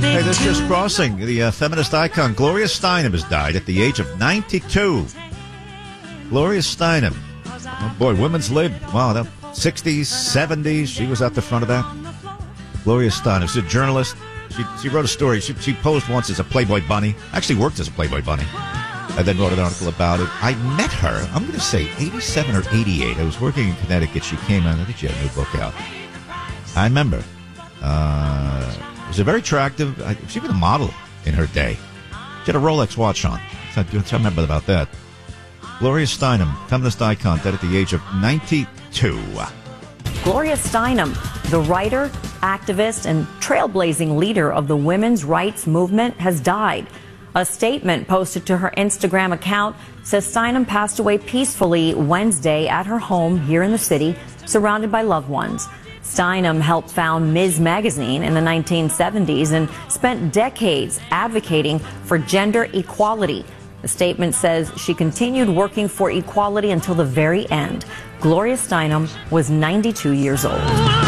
Hey, this just crossing. The feminist icon Gloria Steinem has died at the age of 92. Gloria Steinem. Oh, boy, women's lib. Wow, the 60s, 70s. She was at the front of that. Gloria Steinem. She's a journalist. She wrote a story. She posed once as a Playboy bunny. Actually worked as a Playboy bunny. And then wrote an article about it. I met her, I'm going to say 87 or 88. I was working in Connecticut. She came out. I think she had a new book out. I remember. Was a very attractive. She was a model in her day. She had a Rolex watch on. So I remember about that. Gloria Steinem, feminist icon, dead at the age of 92. Gloria Steinem, the writer, activist, and trailblazing leader of the women's rights movement, has died. A statement posted to her Instagram account says Steinem passed away peacefully Wednesday at her home here in the city, surrounded by loved ones. Steinem helped found Ms. Magazine in the 1970s and spent decades advocating for gender equality. The statement says she continued working for equality until the very end. Gloria Steinem was 92 years old.